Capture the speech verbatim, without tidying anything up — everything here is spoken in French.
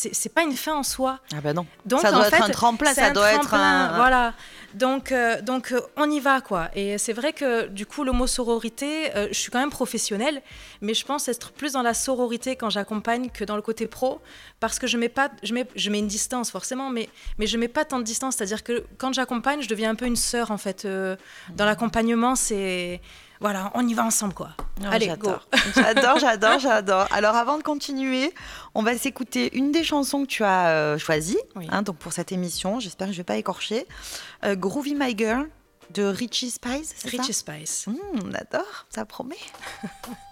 c'est, c'est pas une fin en soi. Ah ben non. Donc, ça doit en être fait, un tremplin, ça un doit tremplin, être un... Voilà. Donc, euh, donc euh, on y va, quoi. Et c'est vrai que, du coup, le mot sororité, euh, je suis quand même professionnelle, mais je pense être plus dans la sororité quand j'accompagne que dans le côté pro, parce que je mets pas, je mets, je mets une distance, forcément, mais, mais je mets pas tant de distance. C'est-à-dire que quand j'accompagne, je deviens un peu une sœur, en fait. Euh, dans l'accompagnement, c'est... Voilà, on y va ensemble, quoi. Oh, Allez, j'adore. go. J'adore, j'adore, j'adore. Alors, avant de continuer, on va s'écouter une des chansons que tu as euh, choisies Oui. hein, donc pour cette émission. J'espère que je ne vais pas écorcher. Euh, Groovy My Girl de Richie Spice, c'est Richie ça Spice. Mmh, on adore, ça promet.